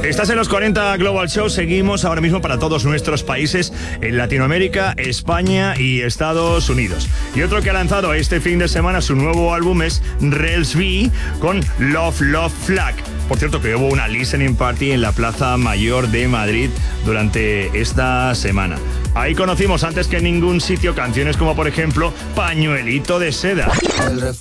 Estás en los 40 Global Show. Seguimos ahora mismo para todos nuestros países en Latinoamérica, España y Estados Unidos. Y otro que ha lanzado este fin de semana su nuevo álbum es Rels B con Love Love Flag. Por cierto, que hubo una listening party en la Plaza Mayor de Madrid durante esta semana. Ahí conocimos antes que en ningún sitio canciones como, por ejemplo, Pañuelito de Seda.